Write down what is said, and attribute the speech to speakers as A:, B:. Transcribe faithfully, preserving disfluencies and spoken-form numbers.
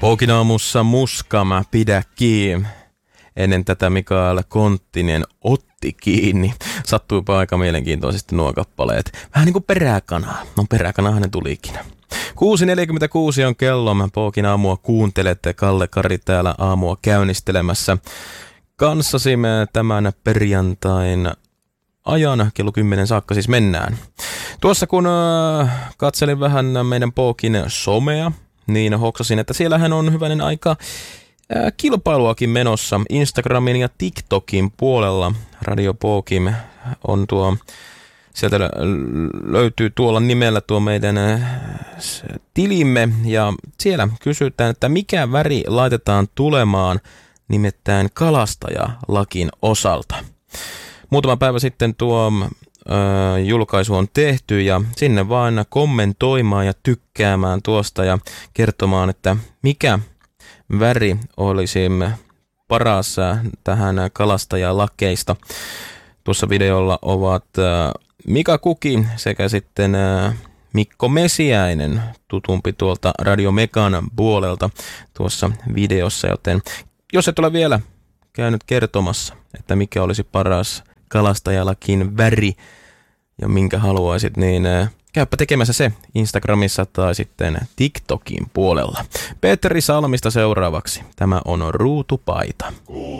A: Poukinaamussa muskama pidä kiinni. Ennen tätä Mikael Konttinen otti kiinni. Sattuipa aika mielenkiintoisesti nuo kappaleet. Vähän niin kuin peräkanaa. No peräkanahan ne tulikin. kuusi neljäkymmentäkuusi on kello. Poukin aamua kuuntelette. Kalle Kari täällä aamua käynnistelemässä. Kanssasi me tämän perjantain ajan kello kymmenen saakka siis mennään. Tuossa kun äh, katselin vähän meidän Poukin somea, niin hoksasin, että siellähän on hyvänen aika äh, kilpailuakin menossa Instagramin ja TikTokin puolella. Radio Poukin on tuo, sieltä löytyy tuolla nimellä tuo meidän äh, tilimme ja siellä kysytään, että mikä väri laitetaan tulemaan nimittäin kalastajalakin osalta. Muutama päivä sitten tuo ö, julkaisu on tehty ja sinne vaan kommentoimaan ja tykkäämään tuosta ja kertomaan, että mikä väri olisi paras tähän kalastajalakeista. Tuossa videolla ovat ö, Mika Kuki sekä sitten ö, Mikko Mesiäinen, tutumpi tuolta Radio Mekan puolelta tuossa videossa, joten jos et ole vielä käynyt kertomassa, että mikä olisi paras kalastajalakin väri ja minkä haluaisit, niin käypä tekemässä se Instagramissa tai sitten TikTokin puolella. Petteri Salmista seuraavaksi. Tämä on Ruutupaita.